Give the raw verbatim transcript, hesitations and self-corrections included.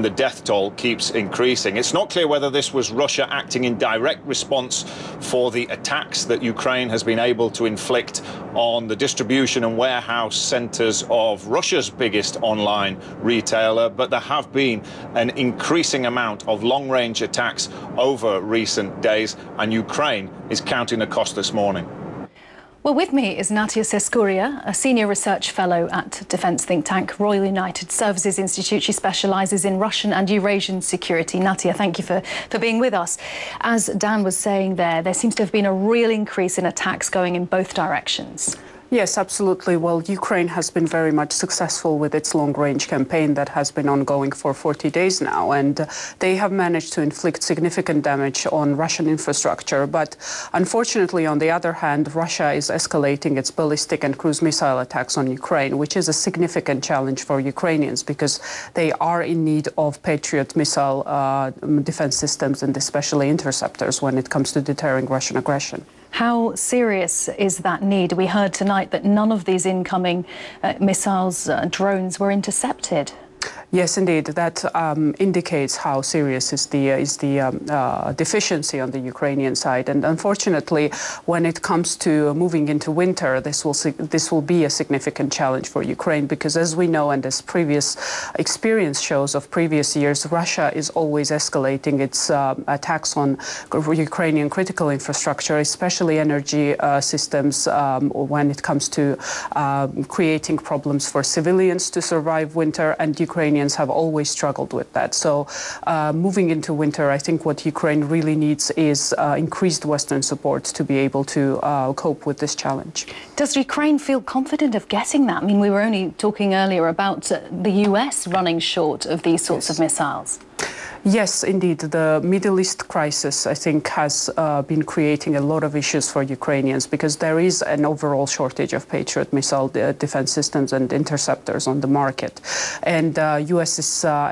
and the death toll keeps increasing. It's not clear whether this was Russia acting in direct response for the attacks that Ukraine has been able to inflict on the distribution and warehouse centres of Russia's biggest online retailer, but there have been an increasing amount of long-range attacks over recent days, and Ukraine is counting the cost this morning. Well, with me is Natia Seskuria, a senior research fellow at defence think tank Royal United Services Institute. She specialises in Russian and Eurasian security. Natia, thank you for, for being with us. As Dan was saying there, there seems to have been a real increase in attacks going in both directions. Yes, absolutely. Well, Ukraine has been very much successful with its long-range campaign that has been ongoing for forty days now, and uh, they have managed to inflict significant damage on Russian infrastructure. But unfortunately, on the other hand, Russia is escalating its ballistic and cruise missile attacks on Ukraine, which is a significant challenge for Ukrainians because they are in need of Patriot missile uh, defense systems and especially interceptors when it comes to deterring Russian aggression. How serious is that need? We heard tonight that none of these incoming uh, missiles, uh, drones were intercepted. Yes, indeed. That um, indicates how serious is the uh, is the um, uh, deficiency on the Ukrainian side. And unfortunately, when it comes to moving into winter, this will this will be a significant challenge for Ukraine because, as we know, and as previous experience shows of previous years, Russia is always escalating its uh, attacks on Ukrainian critical infrastructure, especially energy uh, systems, um, when it comes to uh, creating problems for civilians to survive winter, and Ukrainians have always struggled with that. So uh, moving into winter, I think what Ukraine really needs is uh, increased Western support to be able to uh, cope with this challenge. Does Ukraine feel confident of getting that? I mean, we were only talking earlier about uh, the U S running short of these sorts Yes. of missiles. Yes, indeed. The Middle East crisis, I think, has uh, been creating a lot of issues for Ukrainians because there is an overall shortage of Patriot missile uh, defense systems and interceptors on the market. And uh, U S is uh,